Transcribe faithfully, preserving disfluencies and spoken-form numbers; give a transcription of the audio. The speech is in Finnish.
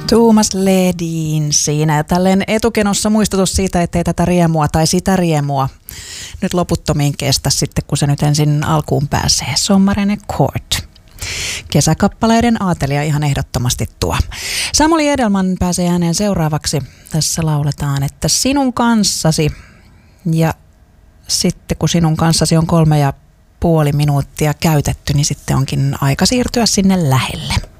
Tuomas Ledin siinä. Ja tälleen etukenossa muistutus siitä, ettei tätä riemua tai sitä riemua nyt loputtomiin kestä sitten, kun se nyt ensin alkuun pääsee. Sommarinen Court. Kesäkappaleiden aatelija ihan ehdottomasti tuo. Samuli Edelman pääsee ääneen seuraavaksi. Tässä lauletaan, että sinun kanssasi. Ja sitten kun sinun kanssasi on kolme ja puoli minuuttia käytetty, niin sitten onkin aika siirtyä sinne lähelle.